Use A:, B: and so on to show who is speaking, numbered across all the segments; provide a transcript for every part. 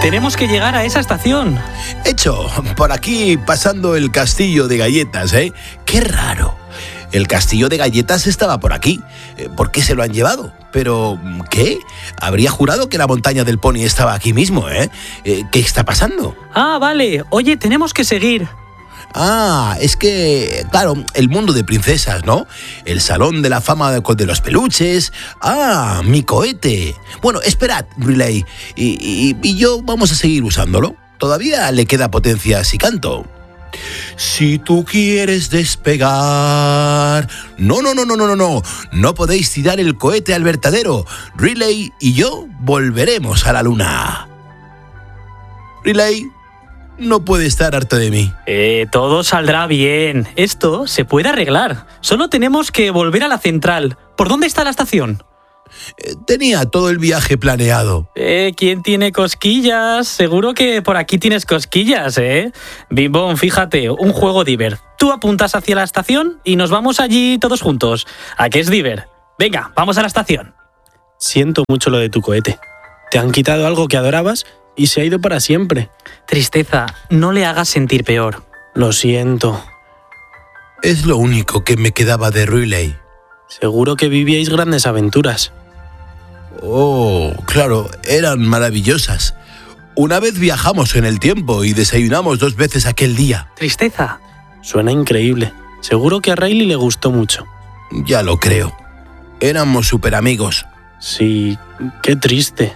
A: Tenemos que llegar a esa estación.
B: Hecho, por aquí pasando el castillo de galletas, ¿eh? ¡Qué raro! El castillo de galletas estaba por aquí. ¿Por qué se lo han llevado? Pero, ¿qué? Habría jurado que la montaña del pony estaba aquí mismo, ¿eh? ¿Qué está pasando?
A: Ah, vale. Oye, tenemos que seguir.
B: Ah, es que, claro, el mundo de princesas, ¿no? El salón de la fama de los peluches. Ah, mi cohete. Bueno, esperad, Riley. Y yo vamos a seguir usándolo. Todavía le queda potencia si canto. Si tú quieres despegar... No. No podéis tirar el cohete al vertedero. Riley y yo volveremos a la luna. Riley no puede estar harto de mí.
A: Todo saldrá bien. Esto se puede arreglar. Solo tenemos que volver a la central. ¿Por dónde está la estación?
B: Tenía todo el viaje planeado.
A: ¿Quién tiene cosquillas? Seguro que por aquí tienes cosquillas, ¿eh? Bimbón, fíjate, un juego Diver. Tú apuntas hacia la estación y nos vamos allí todos juntos. ¿A qué es Diver? Venga, vamos a la estación.
C: Siento mucho lo de tu cohete. Te han quitado algo que adorabas y se ha ido para siempre.
A: Tristeza, no le hagas sentir peor.
C: Lo siento.
B: Es lo único que me quedaba de Riley.
C: Seguro que vivíais grandes aventuras.
B: Oh, claro, eran maravillosas. Una vez viajamos en el tiempo y desayunamos 2 veces aquel día.
A: Tristeza.
C: Suena increíble. Seguro que a Riley le gustó mucho.
B: Ya lo creo. Éramos súper amigos.
C: Sí, qué triste.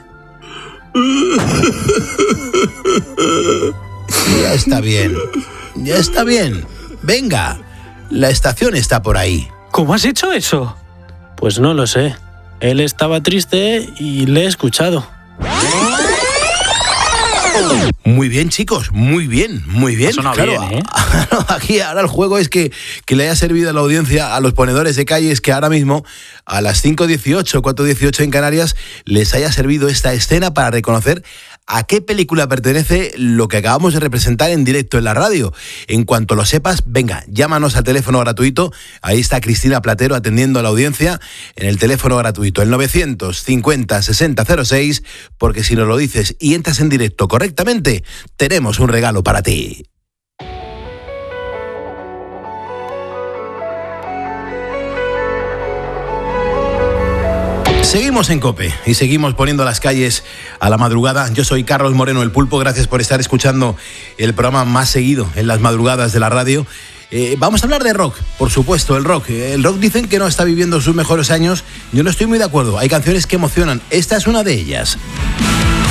B: Ya está bien. Ya está bien. Venga, la estación está por ahí.
A: ¿Cómo has hecho eso?
C: Pues no lo sé. Él estaba triste y le he escuchado.
B: Muy bien, chicos, muy bien.
A: Claro, bien, ¿eh?
B: Aquí ahora el juego es que le haya servido a la audiencia, a los ponedores de calles, que ahora mismo a las 5:18, 4:18 en Canarias, les haya servido esta escena para reconocer a qué película pertenece lo que acabamos de representar en directo en la radio. En cuanto lo sepas, venga, llámanos al teléfono gratuito. Ahí está Cristina Platero atendiendo a la audiencia en el teléfono gratuito, el 950-6006, porque si nos lo dices y entras en directo correctamente, tenemos un regalo para ti. Seguimos en COPE y seguimos poniendo las calles a la madrugada. Yo soy Carlos Moreno, el Pulpo. Gracias por estar escuchando el programa más seguido en las madrugadas de la radio. Vamos a hablar de rock, por supuesto, el rock. El rock dicen que no está viviendo sus mejores años. Yo no estoy muy de acuerdo. Hay canciones que emocionan. Esta es una de ellas.